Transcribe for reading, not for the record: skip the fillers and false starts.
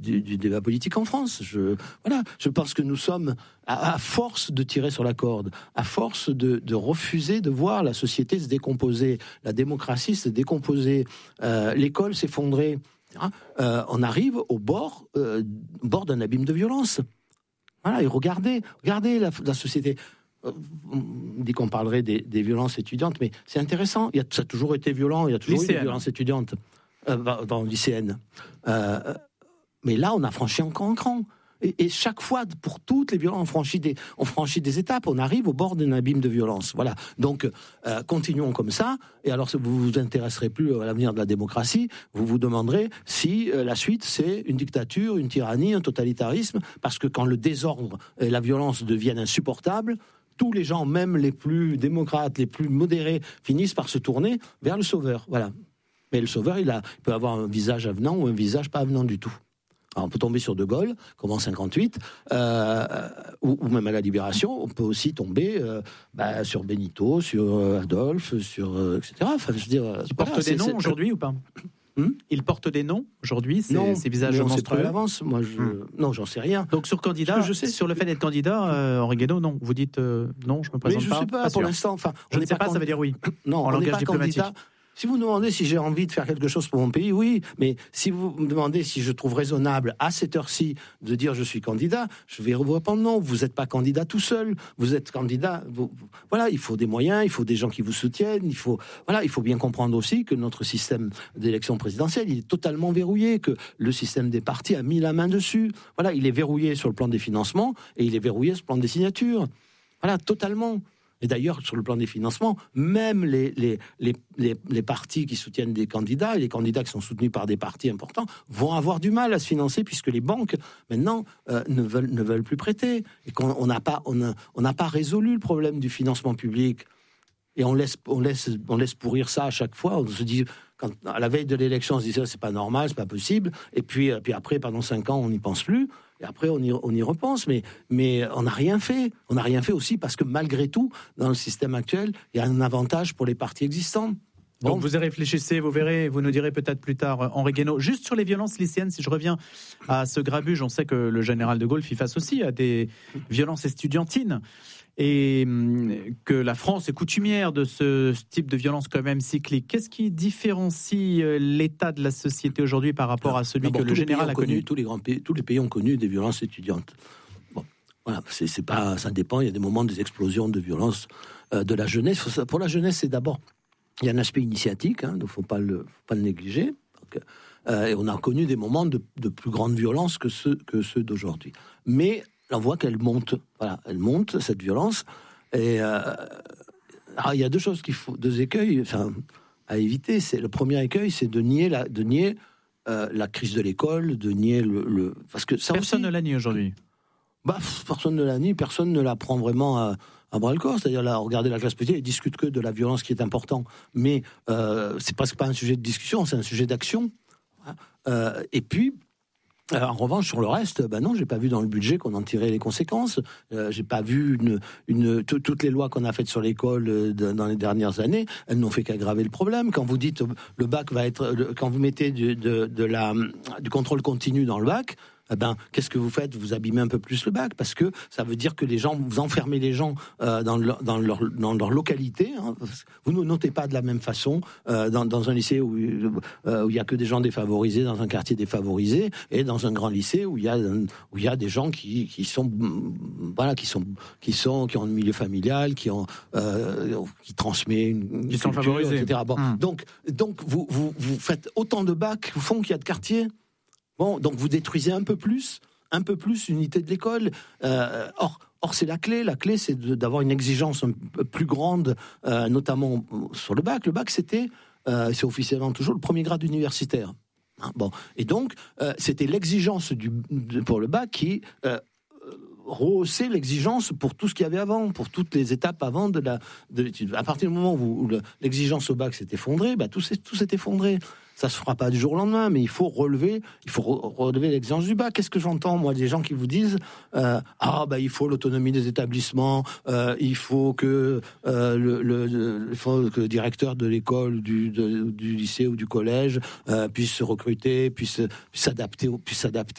débat politique en France. Je pense que nous sommes, à force de tirer sur la corde, à force de refuser de voir la société se décomposer, la démocratie se décomposer, l'école s'effondrer, on arrive au bord d'un abîme de violence. Voilà, et regardez la société. On dit qu'on parlerait des violences étudiantes, mais c'est intéressant. Ça a toujours été violent, il y a toujours eu des violences étudiantes, lycéennes. Mais là, on a franchi encore un cran. Et chaque fois, pour toutes les violences, on franchit des étapes, on arrive au bord d'un abîme de violence. Voilà. Donc, continuons comme ça. Et alors, si vous vous intéresserez plus à l'avenir de la démocratie, vous vous demanderez si la suite, c'est une dictature, une tyrannie, un totalitarisme, parce que quand le désordre et la violence deviennent insupportables, tous les gens, même les plus démocrates, les plus modérés, finissent par se tourner vers le sauveur. Voilà. Mais le sauveur, il peut avoir un visage avenant ou un visage pas avenant du tout. Alors on peut tomber sur De Gaulle, comme en 58, ou même à la Libération. On peut aussi tomber sur Benito, sur Adolphe, etc. Enfin, je veux dire, il porte des noms aujourd'hui ou pas? Il porte des noms aujourd'hui, ces visages monstrueux. C'est pas à l'avance. Moi, non, j'en sais rien. Donc sur candidat, sur le fait d'être candidat, Henri Guénaud, non. Vous dites non, je me présente mais je sais pas pour l'instant. Enfin, je ne sais pas, ça veut dire oui. Non, en langage diplomatique. Candidat. Si vous me demandez si j'ai envie de faire quelque chose pour mon pays, oui. Mais si vous me demandez si je trouve raisonnable, à cette heure-ci, de dire je suis candidat, je vais vous répondre non. Vous n'êtes pas candidat tout seul. Vous êtes candidat. Voilà, il faut des moyens, il faut des gens qui vous soutiennent. Il faut bien comprendre aussi que notre système d'élection présidentielle, il est totalement verrouillé, que le système des partis a mis la main dessus. Voilà, il est verrouillé sur le plan des financements et il est verrouillé sur le plan des signatures. Voilà, totalement. Et d'ailleurs, sur le plan des financements, même les partis qui soutiennent des candidats, et les candidats qui sont soutenus par des partis importants, vont avoir du mal à se financer, puisque les banques, maintenant, ne veulent plus prêter. Et qu'on n'a pas résolu le problème du financement public. Et on laisse pourrir ça à chaque fois. On se dit, à la veille de l'élection, on se dit ça, c'est pas normal, c'est pas possible. Et puis après, pendant 5 ans, on n'y pense plus. Et après, on y repense. Mais on n'a rien fait. On n'a rien fait aussi parce que malgré tout, dans le système actuel, il y a un avantage pour les partis existants. Donc vous y réfléchissez, vous verrez, vous nous direz peut-être plus tard, Henri Guénaud. Juste sur les violences lycéennes, si je reviens à ce grabuge, on sait que le général de Gaulle fit face aussi à des violences estudiantines. Et que la France est coutumière de ce type de violence quand même cyclique. Qu'est-ce qui différencie l'état de la société aujourd'hui par rapport à celui que le général a connu? Tous les pays ont connu des violences étudiantes. Bon, voilà, c'est pas, ça dépend. Il y a des moments des explosions de violence de la jeunesse. Pour la jeunesse, c'est d'abord, il y a un aspect initiatique, donc faut pas le négliger. Donc, et on a connu des moments de plus grande violence que ceux d'aujourd'hui. Mais on voit qu'elle monte. Voilà, elle monte, cette violence. Et alors, il y a deux écueils à éviter. Le premier écueil, c'est de nier la crise de l'école, de nier parce que ça personne aussi, ne la nie aujourd'hui. Personne ne la nie, personne ne la prend vraiment à bras le corps. C'est-à-dire, là, regardez la classe politique, ils discutent que de la violence qui est important. Mais c'est presque pas un sujet de discussion, c'est un sujet d'action. Et puis, en revanche, sur le reste, non, j'ai pas vu dans le budget qu'on en tirait les conséquences. J'ai pas vu toutes les lois qu'on a faites sur l'école dans les dernières années, elles n'ont fait qu'aggraver le problème. Quand vous dites le bac va être, quand vous mettez du contrôle continu dans le bac, qu'est-ce que vous faites? Vous abîmez un peu plus le bac, parce que ça veut dire que vous enfermez les gens dans leur localité. Vous ne notez pas de la même façon dans un lycée où il y a que des gens défavorisés, dans un quartier défavorisé, et dans un grand lycée où il y a des gens qui ont un milieu familial, qui transmet qui sont favorisés, etc. Donc vous faites autant de bacs au fond qu'il y a de quartiers. Bon, donc vous détruisez un peu plus l'unité de l'école. Or, c'est la clé. La clé, c'est d'avoir une exigence un peu plus grande, notamment sur le bac. Le bac, c'est officiellement toujours le premier grade universitaire. Et donc, c'était l'exigence pour le bac qui rehaussait l'exigence pour tout ce qu'il y avait avant, pour toutes les étapes avant de l'étude. À partir du moment où l'exigence au bac s'est effondrée, tout s'est effondré. Ça se fera pas du jour au lendemain, mais il faut relever l'exigence du bac. Qu'est-ce que j'entends, moi, des gens qui vous disent il faut l'autonomie des établissements, il faut que le directeur de l'école, du lycée ou du collège puisse se recruter, puisse s'adapter